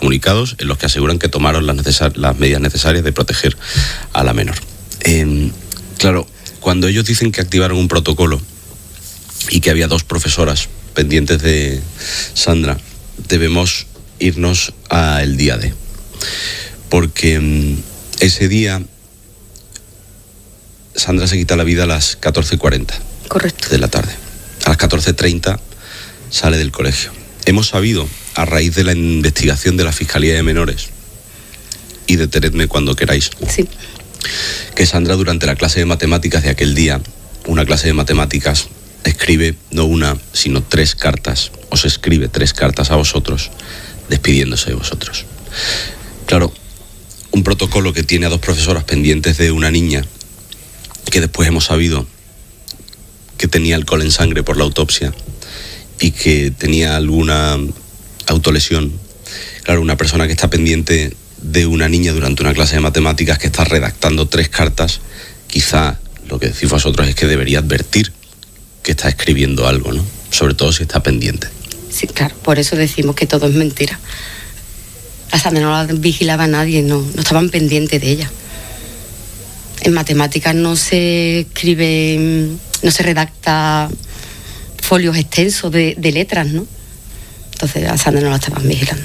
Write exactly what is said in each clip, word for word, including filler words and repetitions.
comunicados en los que aseguran que tomaron las, necesar- las medidas necesarias de proteger a la menor. Eh, claro, cuando ellos dicen que activaron un protocolo y que había dos profesoras pendientes de Sandra, debemos irnos al día D, porque um, ese día Sandra se quita la vida a las catorce cuarenta. Correcto. De la tarde. A las catorce treinta sale del colegio. Hemos sabido, a raíz de la investigación de la Fiscalía de Menores, y detenedme cuando queráis, sí, que Sandra, durante la clase de matemáticas de aquel día, una clase de matemáticas, escribe no una, sino tres cartas, os escribe tres cartas a vosotros, despidiéndose de vosotros. Claro, un protocolo que tiene a dos profesoras pendientes de una niña, que después hemos sabido que tenía alcohol en sangre por la autopsia y que tenía alguna autolesión. Claro, una persona que está pendiente de una niña durante una clase de matemáticas, que está redactando tres cartas, quizá lo que decís vosotros es que debería advertir que está escribiendo algo, ¿no? Sobre todo si está pendiente. Sí, claro, por eso decimos que todo es mentira. A Sandra no la vigilaba nadie, no, no estaban pendientes de ella. En matemáticas no se escribe, no se redacta folios extensos de, de letras, ¿no? Entonces a Sandra no la estaban vigilando.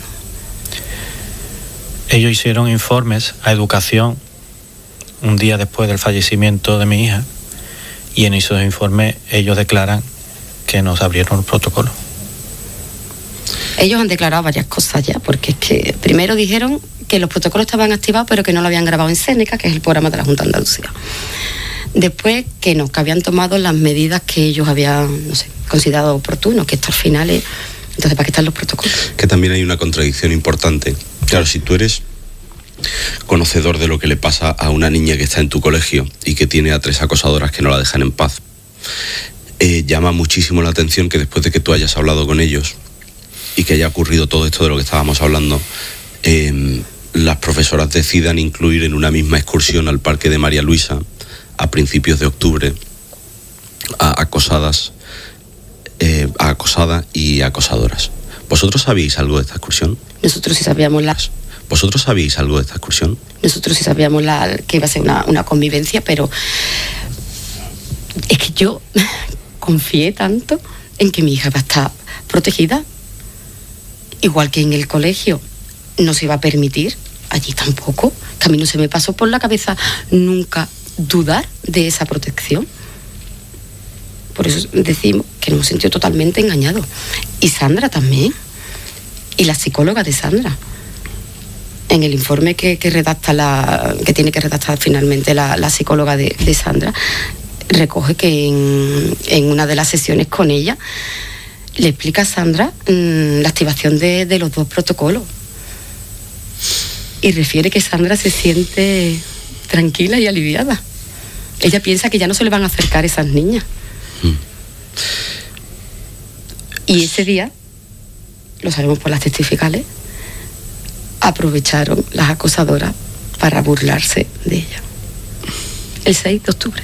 Ellos hicieron informes a educación un día después del fallecimiento de mi hija, y en esos informes ellos declaran que nos abrieron el protocolo. Ellos han declarado varias cosas ya, porque es que primero dijeron que los protocolos estaban activados pero que no lo habían grabado en Seneca, que es el programa de la Junta de Andalucía. Después que no, que habían tomado las medidas que ellos habían, no sé, considerado oportunos, que esto al final es... Entonces, ¿para qué están los protocolos? Que también hay una contradicción importante. Claro, si tú eres conocedor de lo que le pasa a una niña que está en tu colegio y que tiene a tres acosadoras que no la dejan en paz, eh, llama muchísimo la atención que después de que tú hayas hablado con ellos y que haya ocurrido todo esto de lo que estábamos hablando, eh, las profesoras decidan incluir en una misma excursión al Parque de María Luisa a principios de octubre a acosadas, eh, a acosada y acosadoras. ¿Vosotros sabíais algo de esta excursión? Nosotros sí sabíamos la... ¿Vosotros sabíais algo de esta excursión? Nosotros sí sabíamos la, que iba a ser una, una convivencia, pero es que yo confié tanto en que mi hija va a estar protegida, igual que en el colegio no se iba a permitir, allí tampoco, que a mí no se me pasó por la cabeza nunca dudar de esa protección. Por eso decimos que nos hemos sentido totalmente engañados. Y Sandra también, y la psicóloga de Sandra. En el informe que, que redacta la, que tiene que redactar finalmente la, la psicóloga de, de Sandra, recoge que en, en una de las sesiones con ella le explica a Sandra mmm, la activación de, de los dos protocolos, y refiere que Sandra se siente tranquila y aliviada. Ella piensa que ya no se le van a acercar esas niñas. Mm. Y ese día, lo sabemos por las testificales, aprovecharon las acosadoras para burlarse de ella. El seis de octubre.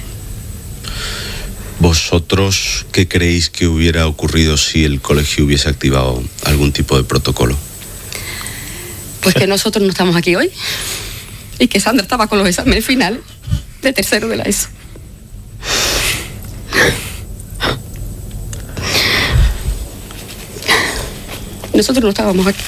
¿Vosotros qué creéis que hubiera ocurrido si el colegio hubiese activado algún tipo de protocolo? Pues que nosotros no estamos aquí hoy y que Sandra estaba con los exámenes finales de tercero de la ESO. Nosotros no estábamos aquí.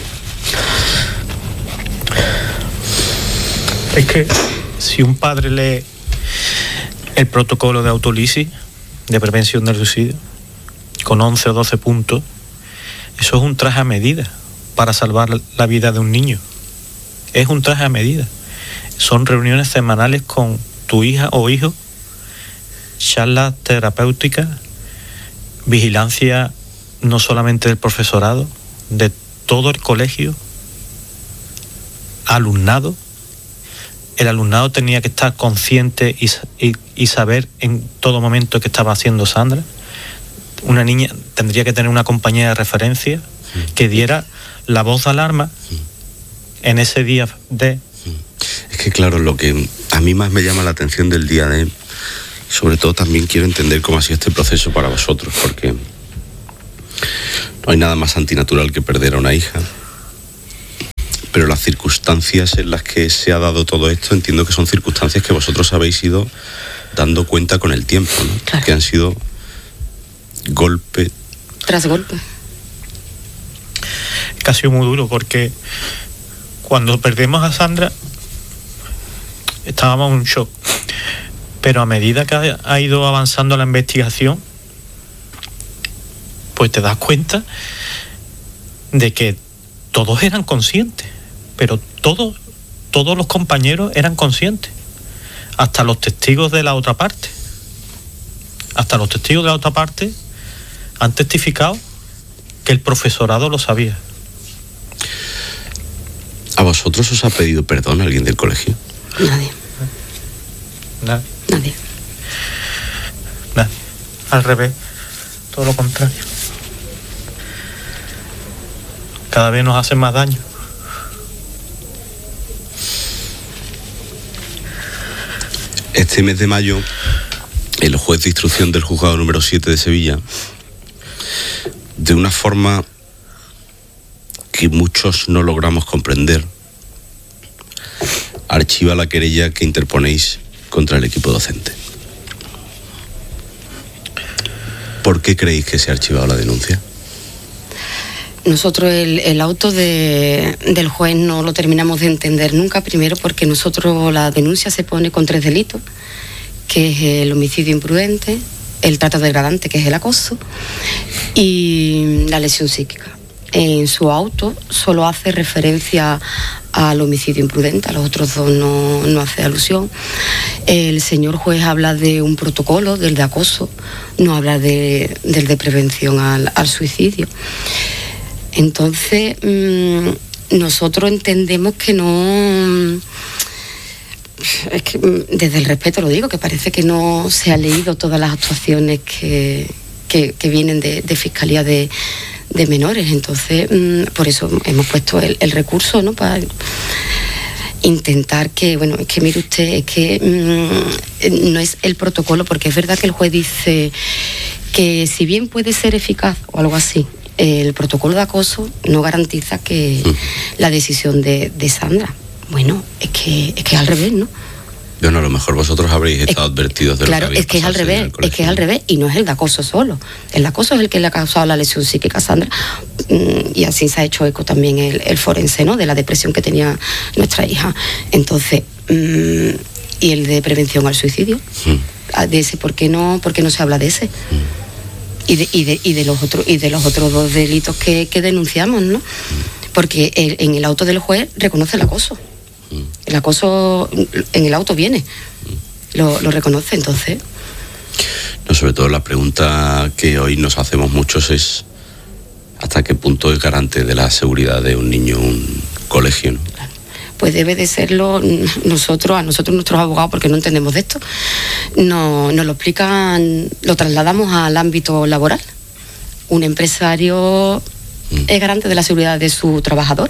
Es que si un padre lee el protocolo de autolisis, de prevención del suicidio, con once o doce puntos, eso es un traje a medida para salvar la vida de un niño. Es un traje a medida. Son reuniones semanales con tu hija o hijo, charlas terapéuticas, vigilancia no solamente del profesorado, de todo el colegio, alumnado. El alumnado tenía que estar consciente y, y, y saber en todo momento qué estaba haciendo Sandra. Una niña tendría que tener una compañía de referencia sí. que diera la voz de alarma sí. en ese día de... Es que claro, lo que a mí más me llama la atención del día de... Sobre todo también quiero entender cómo ha sido este proceso para vosotros, porque no hay nada más antinatural que perder a una hija. Pero las circunstancias en las que se ha dado todo esto, entiendo que son circunstancias que vosotros habéis ido dando cuenta con el tiempo, ¿no? Claro. Que han sido golpe tras golpe. Que ha sido muy duro, porque cuando perdemos a Sandra estábamos en un shock, pero a medida que ha, ha ido avanzando la investigación, pues te das cuenta de que todos eran conscientes, pero todos, todos los compañeros eran conscientes, hasta los testigos de la otra parte. Hasta los testigos de la otra parte han testificado que el profesorado lo sabía. ¿A vosotros os ha pedido perdón alguien del colegio? Nadie. Nadie. Nadie. Nadie. Al revés, todo lo contrario. Cada vez nos hacen más daño. Este mes de mayo, el juez de instrucción del juzgado número siete de Sevilla, de una forma que muchos no logramos comprender, archiva la querella que interponéis contra el equipo docente. ¿Por qué creéis que se ha archivado la denuncia? Nosotros el, el auto de, del juez no lo terminamos de entender nunca, primero porque nosotros la denuncia se pone con tres delitos, que es el homicidio imprudente, el trato degradante, que es el acoso, y la lesión psíquica. En su auto solo hace referencia al homicidio imprudente, a los otros dos no, no hace alusión. El señor juez habla de un protocolo, del de acoso, no habla de, del de prevención al, al suicidio. Entonces, mmm, nosotros entendemos que no... Es que desde el respeto lo digo, que parece que no se han leído todas las actuaciones que, que, que vienen de, de Fiscalía de, de Menores. Entonces, mmm, por eso hemos puesto el, el recurso, ¿no? Para intentar que, bueno, es que mire usted, es que mmm, no es el protocolo, porque es verdad que el juez dice que si bien puede ser eficaz o algo así, el protocolo de acoso no garantiza que la decisión de, de Sandra. Bueno, es que es que es al revés, ¿no? Bueno, a lo mejor vosotros habréis estado es, advertidos de claro, lo que había es que es al revés, es que es al revés, y no es el de acoso solo. El de acoso es el que le ha causado la lesión psíquica a Sandra, y así se ha hecho eco también el, el forense, ¿no? De la depresión que tenía nuestra hija. Entonces, mmm, y el de prevención al suicidio, mm. de ese, ¿por qué no, por qué no se habla de ese? Mm. Y de, y, de, y de los otros y de los otros dos delitos que, que denunciamos, ¿no? Porque el, en el auto del juez reconoce el acoso. El acoso en el auto viene, lo, lo reconoce, entonces. No, sobre todo la pregunta que hoy nos hacemos muchos es ¿hasta qué punto es garante de la seguridad de un niño un colegio, ¿no? Pues debe de serlo nosotros, a nosotros nuestros abogados, porque no entendemos de esto, no, nos lo explican, lo trasladamos al ámbito laboral. Un empresario mm. es garante de la seguridad de su trabajador.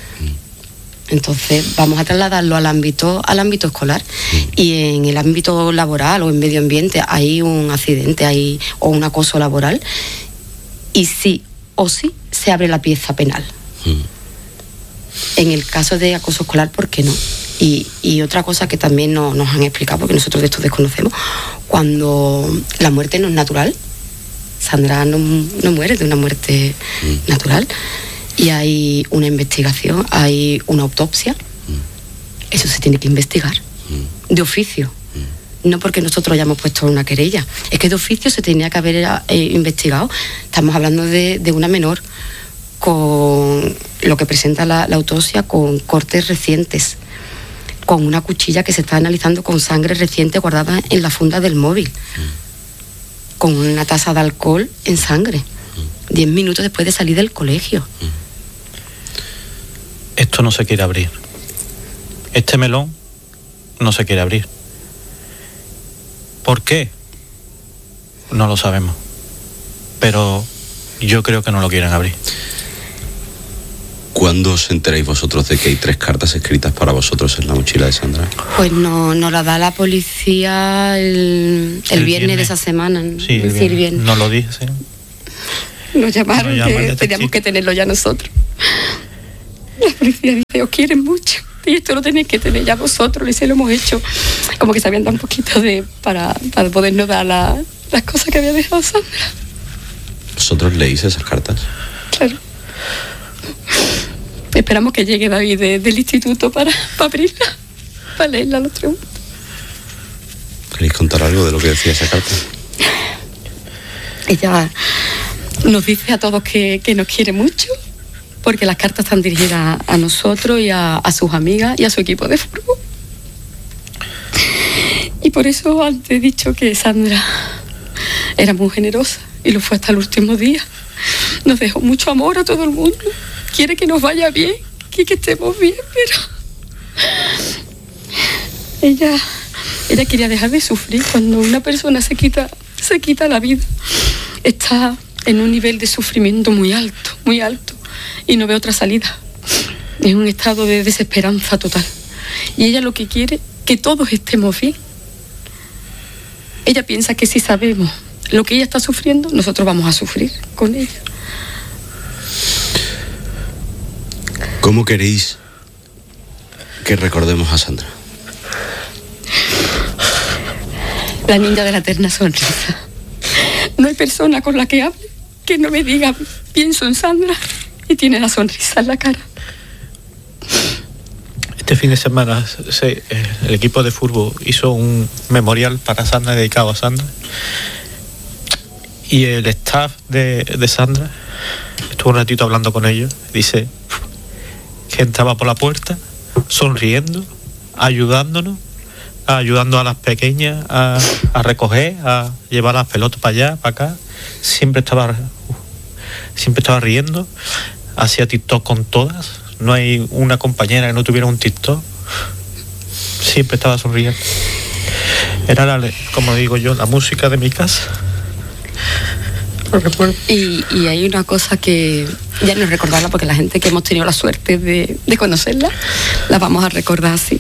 Mm. Entonces vamos a trasladarlo al ámbito, al ámbito escolar. Mm. Y en el ámbito laboral o en medio ambiente hay un accidente hay, o un acoso laboral, y sí o sí se abre la pieza penal. Mm. En el caso de acoso escolar, ¿por qué no? Y, y otra cosa que también no, nos han explicado, porque nosotros de esto desconocemos, cuando la muerte no es natural, Sandra no, no muere de una muerte mm. natural, y hay una investigación, hay una autopsia, mm. eso se tiene que investigar, mm. de oficio. Mm. No porque nosotros hayamos puesto una querella, es que de oficio se tenía que haber eh, investigado. Estamos hablando de, de una menor, con lo que presenta la, la autopsia, con cortes recientes, con una cuchilla que se está analizando con sangre reciente guardada en la funda del móvil, mm. con una taza de alcohol en sangre, mm. diez minutos después de salir del colegio. Mm. Esto no se quiere abrir. Este melón no se quiere abrir. ¿Por qué? No lo sabemos. Pero yo creo que no lo quieren abrir. ¿Cuándo os enteráis vosotros de que hay tres cartas escritas para vosotros en la mochila de Sandra? Pues no, nos la da la policía el, el, el viernes, viernes de esa semana. Sí, el viernes. viernes. No lo dije, sí. Nos llamaron, nos que teníamos que tenerlo ya nosotros. La policía dice, os quieren mucho y esto lo tenéis que tener ya vosotros, y se lo hemos hecho. Como que se habían dado un poquito de para, para podernos dar la, las cosas que había dejado Sandra. ¿Vosotros leéis esas cartas? Claro. Esperamos que llegue David de, del instituto para, para abrirla, para leerla a los tres. ¿Queréis contar algo de lo que decía esa carta? Ella nos dice a todos que, que nos quiere mucho, porque las cartas están dirigidas a nosotros y a, a sus amigas y a su equipo de fútbol. Y por eso antes he dicho que Sandra era muy generosa y lo fue hasta el último día. Nos dejó mucho amor a todo el mundo. Quiere que nos vaya bien, que, que estemos bien, pero ella, ella quería dejar de sufrir. Cuando una persona se quita, se quita la vida, está en un nivel de sufrimiento muy alto, muy alto, y no ve otra salida. Es un estado de desesperanza total. Y ella lo que quiere, que todos estemos bien. Ella piensa que si sabemos lo que ella está sufriendo, nosotros vamos a sufrir con ella. ¿Cómo queréis que recordemos a Sandra? La niña de la eterna sonrisa. No hay persona con la que hable que no me diga, pienso en Sandra, y tiene la sonrisa en la cara. Este fin de semana se, el equipo de fútbol hizo un memorial para Sandra, dedicado a Sandra. Y el staff de, de Sandra estuvo un ratito hablando con ellos. Dice que entraba por la puerta sonriendo, ayudándonos, ayudando a las pequeñas a, a recoger, a llevar las pelotas para allá, para acá. Siempre estaba, siempre estaba riendo, hacía TikTok con todas. No hay una compañera que no tuviera un TikTok. Siempre estaba sonriendo. Era, la, como digo yo, la música de mi casa. Lo recuerdo. Y, y hay una cosa que ya no es recordarla, porque la gente que hemos tenido la suerte de, de conocerla, la vamos a recordar así.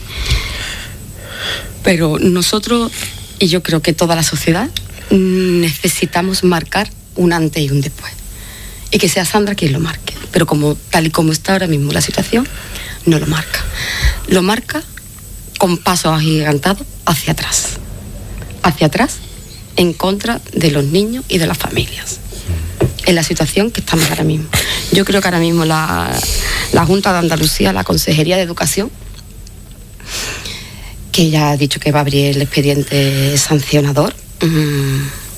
Pero nosotros, y yo creo que toda la sociedad, necesitamos marcar un antes y un después. Y que sea Sandra quien lo marque. Pero como tal y como está ahora mismo la situación, no lo marca. Lo marca con pasos agigantados hacia atrás. Hacia atrás, en contra de los niños y de las familias. En la situación que estamos ahora mismo. Yo creo que ahora mismo la, la Junta de Andalucía, la Consejería de Educación, que ya ha dicho que va a abrir el expediente sancionador, mmm,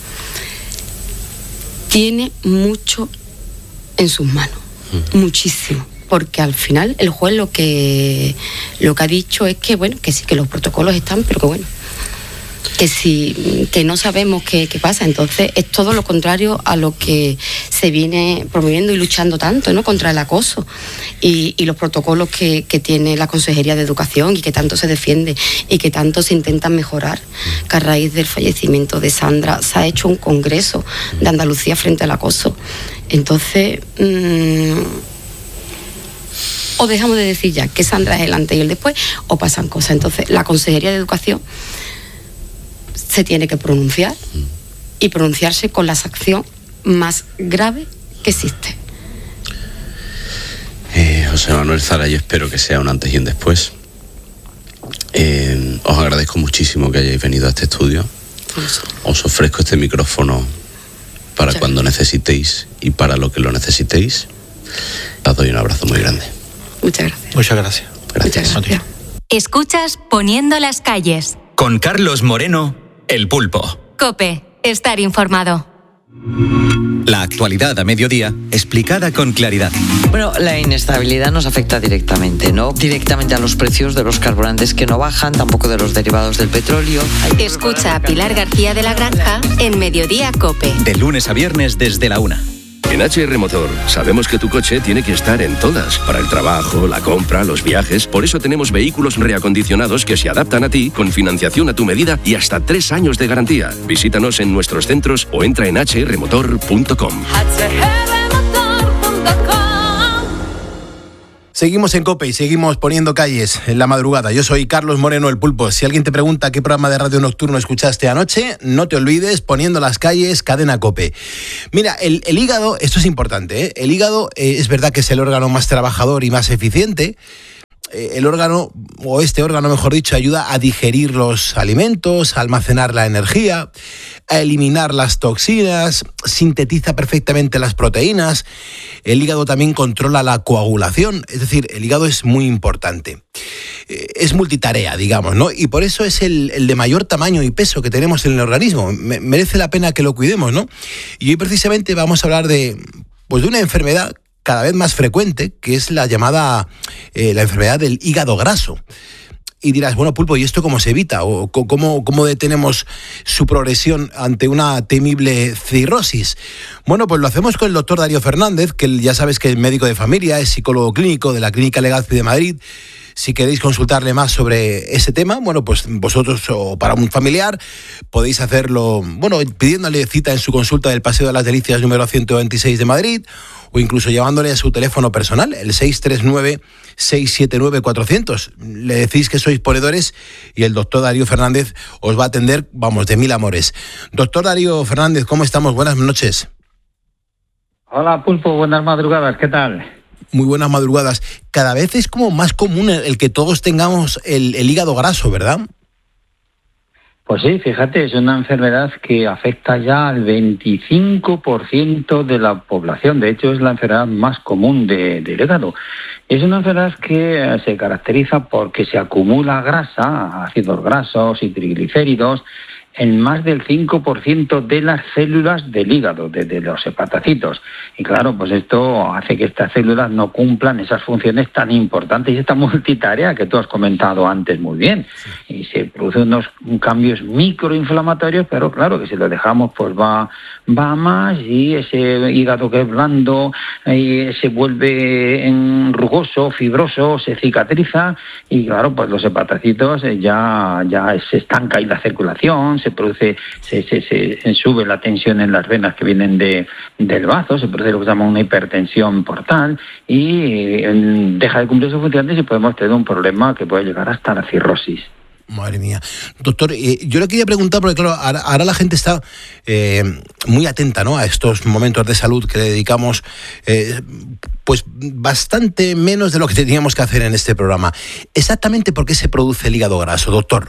tiene mucho en sus manos, mm. muchísimo, porque al final el juez lo que lo que ha dicho es que bueno, que sí, que los protocolos están, pero que bueno, que si que no sabemos qué, qué pasa. Entonces es todo lo contrario a lo que se viene promoviendo y luchando tanto, ¿no?, contra el acoso y, y los protocolos que, que tiene la Consejería de Educación y que tanto se defiende y que tanto se intentan mejorar. Que a raíz del fallecimiento de Sandra se ha hecho un congreso de Andalucía frente al acoso. Entonces mmm, o dejamos de decir ya que Sandra es el antes y el después, o pasan cosas. Entonces la Consejería de Educación se tiene que pronunciar y pronunciarse con la sanción más grave que existe. Eh, José Manuel Zara, yo espero que sea un antes y un después. Eh, os agradezco muchísimo que hayáis venido a este estudio. Os ofrezco este micrófono para Muchas cuando gracias. necesitéis y para lo que lo necesitéis. Os doy un abrazo muy grande. Muchas gracias. Muchas gracias. Gracias. Muchas gracias. Escuchas Poniendo las calles. Con Carlos Moreno, El Pulpo. COPE, estar informado. La actualidad a mediodía, explicada con claridad. Bueno, la inestabilidad nos afecta directamente, ¿no? Directamente a los precios de los carburantes que no bajan, tampoco de los derivados del petróleo. Escucha a Pilar García de la Granja en Mediodía COPE. De lunes a viernes desde la una. En H R Motor sabemos que tu coche tiene que estar en todas, para el trabajo, la compra, los viajes. Por eso tenemos vehículos reacondicionados que se adaptan a ti, con financiación a tu medida y hasta tres años de garantía. Visítanos en nuestros centros o entra en h r motor punto com. Seguimos en COPE y seguimos poniendo calles en la madrugada. Yo soy Carlos Moreno, el Pulpo. Si alguien te pregunta qué programa de radio nocturno escuchaste anoche, no te olvides, poniendo las calles, cadena COPE. Mira, el, el hígado, esto es importante, ¿eh? El hígado eh, es verdad que es el órgano más trabajador y más eficiente. El órgano, o este órgano mejor dicho, ayuda a digerir los alimentos, a almacenar la energía, a eliminar las toxinas, sintetiza perfectamente las proteínas. El hígado también controla la coagulación, es decir, el hígado es muy importante. Es multitarea, digamos, ¿no? Y por eso es el, el de mayor tamaño y peso que tenemos en el organismo. Me, merece la pena que lo cuidemos, ¿no? Y hoy precisamente vamos a hablar de, pues de una enfermedad cada vez más frecuente, que es la llamada, eh, la enfermedad del hígado graso. Y dirás, bueno, Pulpo, ¿y esto cómo se evita? ¿O cómo, cómo detenemos su progresión ante una temible cirrosis? Bueno, pues lo hacemos con el doctor Darío Fernández, que ya sabes que es médico de familia, es psicólogo clínico de la Clínica Legazpi de Madrid. Si queréis consultarle más sobre ese tema, bueno, pues vosotros o para un familiar podéis hacerlo, bueno, pidiéndole cita en su consulta del Paseo de las Delicias número ciento veintiséis de Madrid, o incluso llamándole a su teléfono personal, el seis tres nueve, seis siete nueve, cuatrocientos. Le decís que sois ponedores y el doctor Darío Fernández os va a atender, vamos, de mil amores. Doctor Darío Fernández, ¿cómo estamos? Buenas noches. Hola, Pulpo, buenas madrugadas, ¿qué tal? Muy buenas madrugadas. Cada vez es como más común el, el que todos tengamos el, el hígado graso, ¿verdad? Pues sí, fíjate, es una enfermedad que afecta ya al veinticinco por ciento de la población. De hecho, es la enfermedad más común de, del hígado. Es una enfermedad que se caracteriza porque se acumula grasa, ácidos grasos y triglicéridos, en más del cinco por ciento de las células del hígado, de, de los hepatocitos. Y claro, pues esto hace que estas células no cumplan esas funciones tan importantes y esta multitarea que tú has comentado antes muy bien. Y se producen unos cambios microinflamatorios, pero claro que si lo dejamos pues va, va a más y ese hígado que es blando eh, se vuelve en rugoso, fibroso, se cicatriza y claro, pues los hepatocitos eh, ya, ya se estanca ahí la circulación, se produce, se, se, se sube la tensión en las venas que vienen de, del bazo, se produce lo que se llama una hipertensión portal y eh, deja de cumplir sus funciones y podemos tener un problema que puede llegar hasta la cirrosis. Madre mía. Doctor, eh, yo le quería preguntar, porque claro, ahora, ahora la gente está eh, muy atenta, ¿no?, a estos momentos de salud que le dedicamos eh, pues bastante menos de lo que teníamos que hacer en este programa. ¿Exactamente por qué se produce el hígado graso, doctor?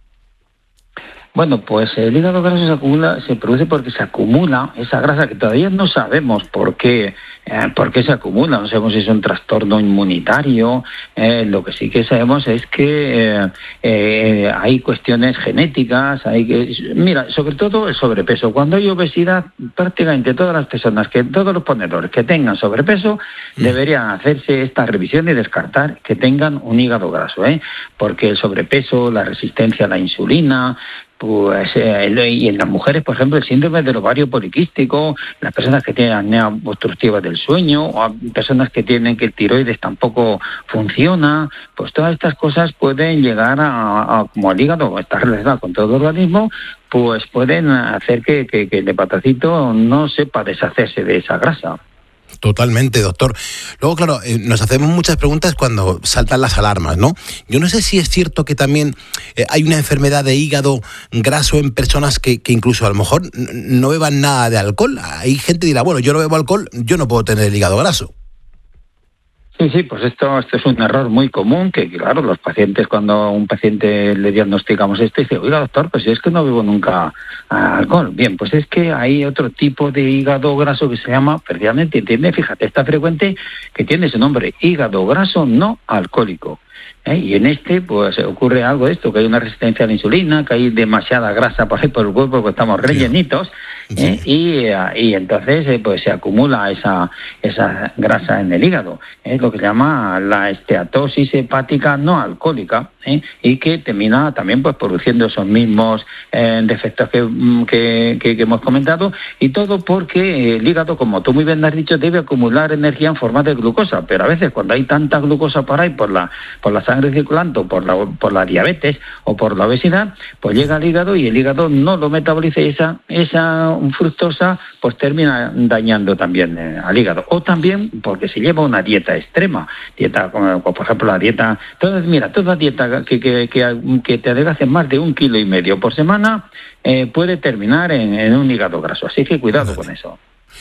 Bueno, pues el hígado graso se acumula, se produce porque se acumula esa grasa que todavía no sabemos por qué, eh, por qué se acumula. No sabemos si es un trastorno inmunitario. Eh, lo que sí que sabemos es que eh, eh, hay cuestiones genéticas. Hay que, mira, sobre todo el sobrepeso. Cuando hay obesidad, prácticamente todas las personas, que todos los ponedores que tengan sobrepeso, mm. deberían hacerse esta revisión y descartar que tengan un hígado graso, ¿eh? Porque el sobrepeso, la resistencia a la insulina, pues eh, y en las mujeres, por ejemplo, el síndrome del ovario poliquístico, las personas que tienen apnea obstructiva del sueño, o personas que tienen que el tiroides tampoco funciona, pues todas estas cosas pueden llegar a, a como al hígado, está relacionado con todo el organismo, pues pueden hacer que, que, que el hepatocito no sepa deshacerse de esa grasa. Totalmente, doctor. Luego, claro, eh, nos hacemos muchas preguntas cuando saltan las alarmas, ¿no? Yo no sé si es cierto que también eh, hay una enfermedad de hígado graso en personas que, que incluso a lo mejor n- no beban nada de alcohol. Hay gente que dirá, bueno, yo no bebo alcohol, yo no puedo tener el hígado graso. Sí, sí, pues esto, esto es un error muy común, que claro, los pacientes, cuando a un paciente le diagnosticamos esto, dice, oiga, doctor, pues es que no bebo nunca alcohol. Bien, pues es que hay otro tipo de hígado graso que se llama, precisamente, entiende, fíjate, está frecuente, que tiene ese nombre, hígado graso no alcohólico. ¿Eh? Y en este pues ocurre algo de esto, que hay una resistencia a la insulina, que hay demasiada grasa por ahí por el cuerpo, porque estamos rellenitos, ¿eh? Sí. y, y entonces eh, pues se acumula esa esa grasa en el hígado, es ¿eh? lo que se llama la esteatosis hepática no alcohólica, ¿eh? y que termina también pues produciendo esos mismos eh, defectos que, que, que, que hemos comentado, y todo porque el hígado, como tú muy bien has dicho, debe acumular energía en forma de glucosa, pero a veces cuando hay tanta glucosa por ahí por la por la sangre circulante, o por la, por la diabetes o por la obesidad, pues llega al hígado y el hígado no lo metaboliza y esa, esa fructosa pues termina dañando también eh, al hígado. O también porque se lleva una dieta extrema, dieta como, como por ejemplo la dieta, entonces mira, toda dieta que, que, que, que te adelgace más de un kilo y medio por semana eh, puede terminar en, en un hígado graso, así que cuidado con eso.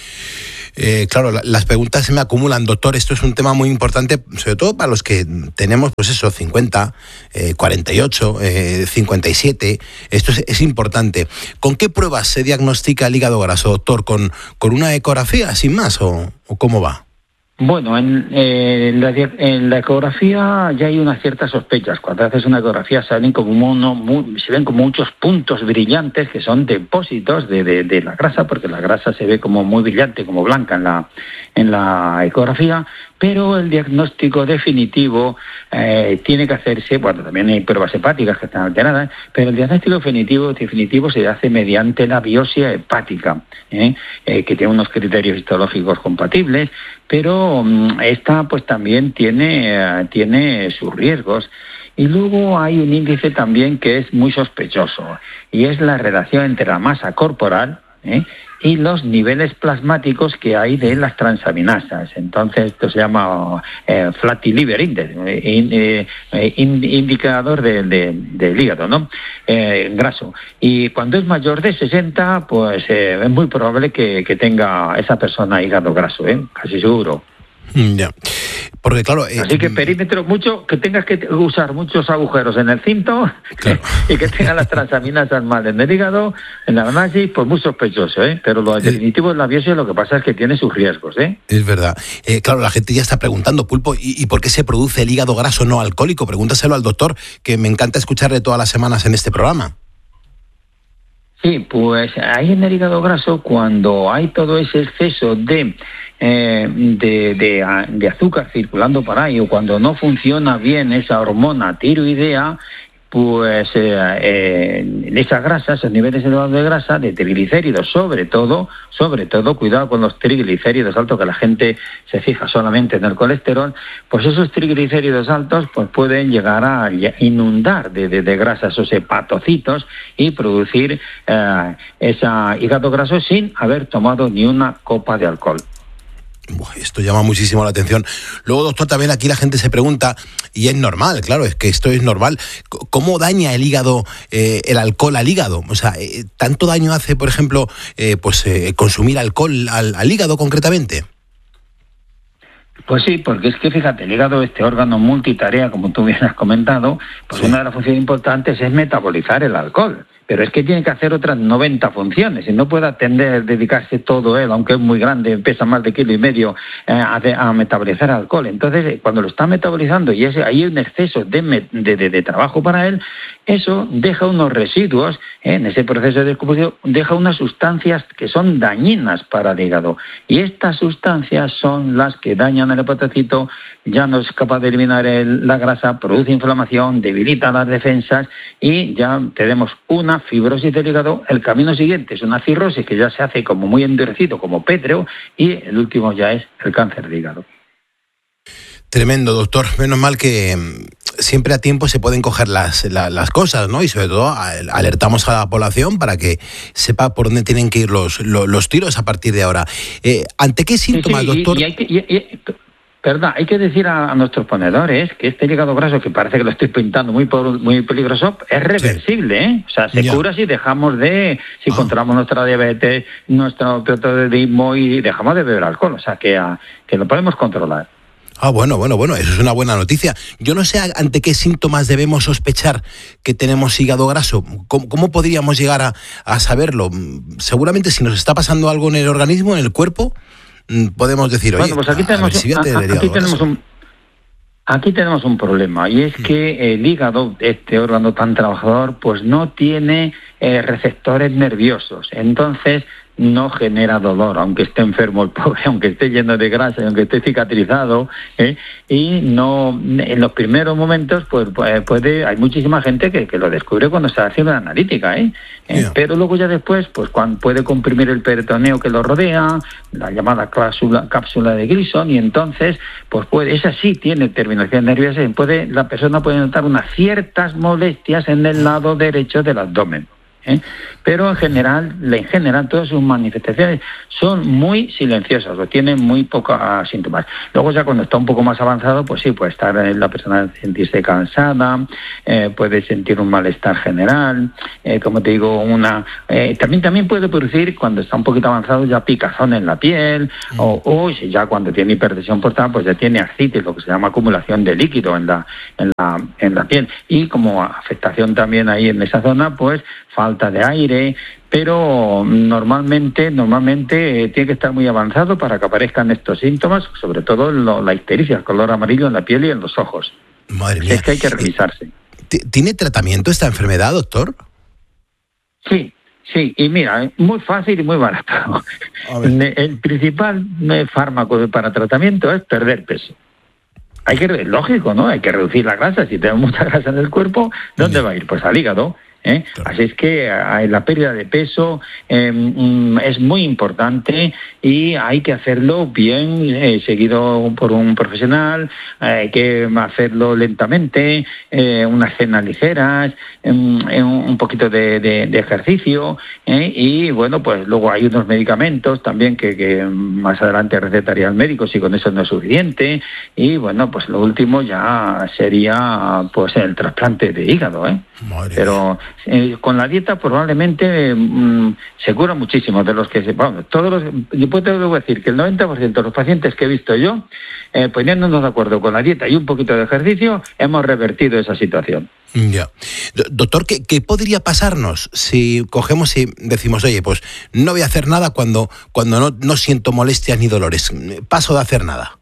Eh, claro, la, las preguntas se me acumulan, doctor. Esto es un tema muy importante, sobre todo para los que tenemos, pues eso, cincuenta, eh, cuarenta y ocho, eh, cincuenta y siete. Esto es, es importante. ¿Con qué pruebas se diagnostica el hígado graso, doctor? ¿Con, con una ecografía, sin más, o, o cómo va? Bueno, en, eh, en, la, en la ecografía ya hay unas ciertas sospechas. Cuando haces una ecografía salen como uno, muy, se ven como muchos puntos brillantes que son depósitos de, de, de la grasa, porque la grasa se ve como muy brillante, como blanca en la, en la ecografía, pero el diagnóstico definitivo eh, tiene que hacerse, bueno, también hay pruebas hepáticas que están alteradas, pero el diagnóstico definitivo, definitivo se hace mediante la biopsia hepática, ¿eh? Eh, que tiene unos criterios histológicos compatibles, pero um, esta pues también tiene, uh, tiene sus riesgos. Y luego hay un índice también que es muy sospechoso, y es la relación entre la masa corporal ¿eh? y los niveles plasmáticos que hay de las transaminasas. Entonces esto se llama eh, Fatty Liver Index, eh, eh, indicador de, de, del hígado, ¿no? Eh, graso. Y cuando es mayor de sesenta, pues eh, es muy probable que, que tenga esa persona hígado graso, ¿eh? Casi seguro. Ya. Porque claro, eh, así que perímetro mucho, que tengas que usar muchos agujeros en el cinto, claro. y que tengas las transaminasas mal en el hígado, en la análisis, pues muy sospechoso, ¿eh? Pero lo definitivo es la biopsia, lo que pasa es que tiene sus riesgos, ¿eh? Es verdad. Eh, claro, la gente ya está preguntando, Pulpo, ¿y, ¿y por qué se produce el hígado graso no alcohólico? Pregúntaselo al doctor, que me encanta escucharle todas las semanas en este programa. Sí, pues ahí en el hígado graso, cuando hay todo ese exceso de Eh, de, de, de azúcar circulando por ahí, o cuando no funciona bien esa hormona tiroidea, pues eh, eh, esas grasas, esos niveles elevados de grasa, de triglicéridos sobre todo, sobre todo, cuidado con los triglicéridos altos, que la gente se fija solamente en el colesterol, pues esos triglicéridos altos pues pueden llegar a inundar de, de, de grasa esos hepatocitos y producir eh, ese hígado graso sin haber tomado ni una copa de alcohol. Esto llama muchísimo la atención. Luego, doctor, también aquí la gente se pregunta, y es normal, claro, es que esto es normal, ¿cómo daña el hígado, eh, el alcohol al hígado? O sea, eh, ¿tanto daño hace, por ejemplo, eh, pues eh, consumir alcohol al, al hígado concretamente? Pues sí, porque es que fíjate, el hígado, este órgano multitarea, como tú bien has comentado, pues sí. Una de las funciones importantes es metabolizar el alcohol. Pero es que tiene que hacer otras noventa funciones y no puede atender, dedicarse todo él, aunque es muy grande, pesa más de kilo y medio, eh, a, de, a metabolizar alcohol. Entonces, cuando lo está metabolizando y ese, hay un exceso de, de, de, de trabajo para él, eso deja unos residuos, eh, en ese proceso de descomposición, deja unas sustancias que son dañinas para el hígado. Y estas sustancias son las que dañan el hepatocito, ya no es capaz de eliminar el, la grasa, produce inflamación, debilita las defensas y ya tenemos una fibrosis del hígado. El camino siguiente es una cirrosis que ya se hace como muy endurecido, como pétreo, y el último ya es el cáncer de hígado. Tremendo, doctor. Menos mal que siempre a tiempo se pueden coger las, las, las cosas, ¿no? Y sobre todo alertamos a la población para que sepa por dónde tienen que ir los, los, los tiros a partir de ahora. Eh, ¿Ante qué síntomas, sí, sí, doctor? Y, y hay que, y, y, Perdón, hay que decir a, a nuestros ponedores que este hígado graso, que parece que lo estoy pintando muy muy peligroso, es reversible, sí. ¿eh? O sea, se ya. cura si dejamos de, si ah. controlamos nuestra diabetes, nuestro hipotiroidismo y dejamos de beber alcohol. O sea, que, a, que lo podemos controlar. Ah, bueno, bueno, bueno, eso es una buena noticia. Yo no sé ante qué síntomas debemos sospechar que tenemos hígado graso. ¿Cómo, cómo podríamos llegar a, a saberlo? Seguramente si nos está pasando algo en el organismo, en el cuerpo, podemos decir, oye, bueno, pues aquí tenemos, si a, a, aquí tenemos un aquí tenemos un problema, y es que el hígado, este órgano tan trabajador, pues no tiene eh, receptores nerviosos. Entonces no genera dolor, aunque esté enfermo el pobre, aunque esté lleno de grasa, aunque esté cicatrizado, ¿eh? Y no, en los primeros momentos, pues puede, hay muchísima gente que, que lo descubre cuando se hace una analítica, ¿eh? ¿Eh? Yeah. Pero luego ya después, pues cuando puede comprimir el peritoneo que lo rodea, la llamada cápsula, cápsula de Grisson, y entonces, pues puede, esa sí tiene terminación nerviosa, y puede, la persona puede notar unas ciertas molestias en el lado derecho del abdomen. ¿Eh? Pero en general, en general todas sus manifestaciones son muy silenciosas o tienen muy pocos síntomas. Luego ya cuando está un poco más avanzado, pues sí, puede estar la persona sentirse cansada, eh, puede sentir un malestar general, eh, como te digo, una eh, también también puede producir cuando está un poquito avanzado ya picazón en la piel, mm. o, o si ya cuando tiene hipertensión portal, pues ya tiene ascitis, lo que se llama acumulación de líquido en la en la en la piel, y como afectación también ahí en esa zona, pues falta de aire, pero normalmente normalmente eh, tiene que estar muy avanzado para que aparezcan estos síntomas, sobre todo lo, la ictericia, el color amarillo en la piel y en los ojos. Madre mía. Es que hay que revisarse. ¿Tiene tratamiento esta enfermedad, doctor? Sí, sí, y mira, muy fácil y muy barato. El principal fármaco para tratamiento es perder peso. Hay que, es lógico, ¿no? Hay que reducir la grasa. Si tenemos mucha grasa en el cuerpo, ¿dónde sí. va a ir? Pues al hígado. ¿Eh? Claro. Así es que eh, la pérdida de peso eh, mm, es muy importante y hay que hacerlo bien, eh, seguido por un profesional, eh, hay que hacerlo lentamente, eh, unas cenas ligeras, eh, un poquito de, de, de ejercicio, eh, y bueno, pues luego hay unos medicamentos también que, que más adelante recetaría el médico si con eso no es suficiente, y bueno, pues lo último ya sería pues el trasplante de hígado, ¿eh? Madre Pero Eh, con la dieta probablemente eh, se cura muchísimo de los que se... Bueno, todos los, yo puedo decir que el noventa por ciento de los pacientes que he visto yo, eh, poniéndonos de acuerdo con la dieta y un poquito de ejercicio, hemos revertido esa situación. Ya. Doctor, ¿qué, ¿qué podría pasarnos si cogemos y decimos, oye, pues no voy a hacer nada cuando, cuando no, no siento molestias ni dolores? Paso de hacer nada.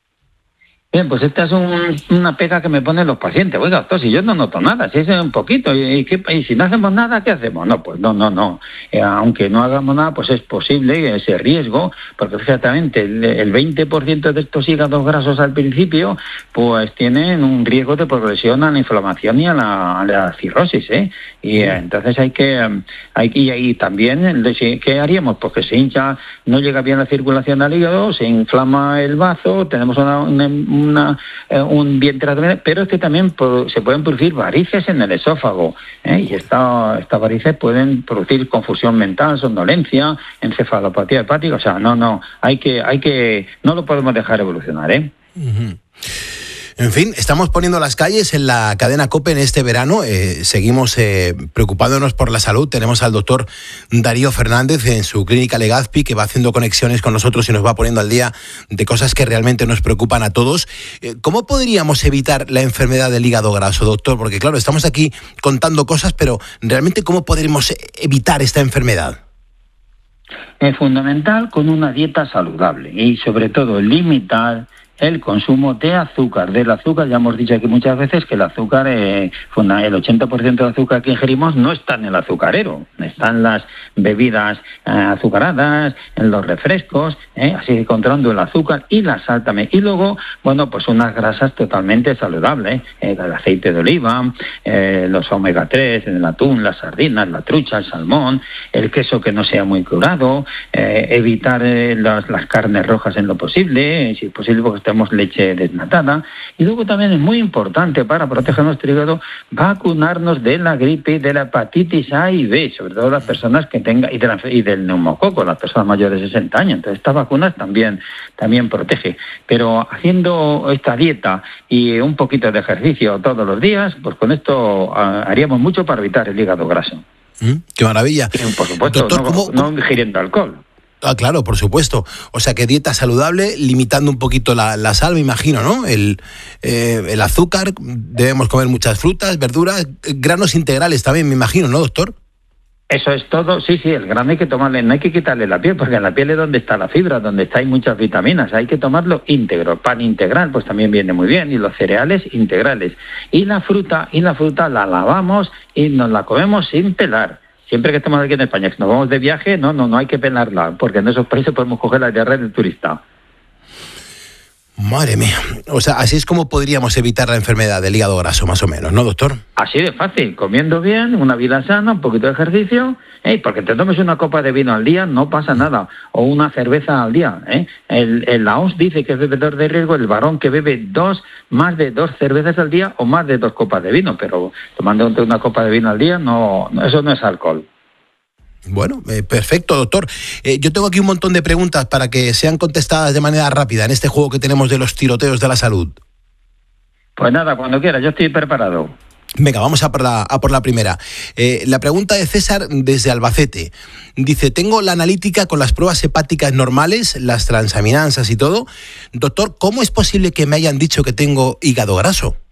Bien, pues esta es un, una pega que me ponen los pacientes. Oiga, doctor, si yo no noto nada, si es un poquito, y, y, ¿qué, y si no hacemos nada, ¿qué hacemos? No, pues no, no, no. Eh, aunque no hagamos nada, pues es posible ese riesgo, porque fíjate, el, el veinte por ciento de estos hígados grasos al principio, pues tienen un riesgo de progresión a la inflamación y a la, a la cirrosis, ¿eh? Y eh, entonces hay que, hay que, y ahí también, ¿qué haríamos? Pues que se hincha, no llega bien la circulación al hígado, se inflama el bazo, tenemos una, una Una, eh, un vientre, pero es que también por, se pueden producir varices en el esófago, ¿eh? Y esta, estas varices pueden producir confusión mental, somnolencia, encefalopatía hepática. O sea, no, no, hay que, hay que, no lo podemos dejar evolucionar, ¿eh? Uh-huh. En fin, estamos poniendo las calles en la cadena COPE en este verano. Eh, seguimos eh, preocupándonos por la salud. Tenemos al doctor Darío Fernández en su clínica Legazpi, que va haciendo conexiones con nosotros y nos va poniendo al día de cosas que realmente nos preocupan a todos. Eh, ¿Cómo podríamos evitar la enfermedad del hígado graso, doctor? Porque claro, estamos aquí contando cosas, pero realmente ¿cómo podremos evitar esta enfermedad? Es fundamental con una dieta saludable y sobre todo limitar el consumo de azúcar. Del azúcar, ya hemos dicho aquí muchas veces que el azúcar, eh, el ochenta por ciento de azúcar que ingerimos no está en el azucarero, está en las bebidas eh, azucaradas, en los refrescos, eh, así que controlando el azúcar y la sal también. Y luego, bueno, pues unas grasas totalmente saludables, eh, el aceite de oliva, eh, los omega tres, el atún, las sardinas, la trucha, el salmón, el queso que no sea muy curado, eh, evitar eh, las, las carnes rojas en lo posible, eh, si es posible, porque tenemos leche desnatada. Y luego también es muy importante para proteger nuestro hígado vacunarnos de la gripe y de la hepatitis A y B, sobre todo las personas que tengan, y, de la, y del neumococo, las personas mayores de sesenta años. Entonces estas vacunas también, también protege. Pero haciendo esta dieta y un poquito de ejercicio todos los días, pues con esto uh, haríamos mucho para evitar el hígado graso. Mm, ¡Qué maravilla! Y, por supuesto, Doctor, no, ¿cómo, no ingiriendo alcohol. Ah, claro, por supuesto. O sea que dieta saludable, limitando un poquito la, la sal, me imagino, ¿no? El, eh, el azúcar, debemos comer muchas frutas, verduras, granos integrales también, me imagino, ¿no, doctor? Eso es todo, sí, sí, el grano hay que tomarle, no hay que quitarle la piel, porque en la piel es donde está la fibra, donde está hay muchas vitaminas, hay que tomarlo íntegro. Pan integral, pues también viene muy bien, y los cereales integrales. Y la fruta, y la fruta la lavamos y nos la comemos sin pelar. siempre que estamos aquí en España, que nos vamos de viaje, no, no, no hay que pelarla, porque en esos países podemos coger la diarrea del turista. Madre mía. O sea, así es como podríamos evitar la enfermedad del hígado graso, más o menos, ¿no, doctor? Así de fácil, comiendo bien, una vida sana, un poquito de ejercicio, ¿eh? Porque te tomes una copa de vino al día, no pasa nada, o una cerveza al día, ¿eh? El, el, la O M S dice que es bebedor de riesgo el varón que bebe dos, más de dos cervezas al día o más de dos copas de vino, pero tomando una copa de vino al día, no, eso no es alcohol. Bueno, eh, perfecto, doctor. Eh, yo tengo aquí un montón de preguntas para que sean contestadas de manera rápida en este juego que tenemos de los tiroteos de la salud. Pues nada, cuando quiera, yo estoy preparado. Venga, vamos a por la, a por la primera. Eh, la pregunta de César desde Albacete. Dice, tengo la analítica con las pruebas hepáticas normales, las transaminasas y todo. Doctor, ¿cómo es posible que me hayan dicho que tengo hígado graso?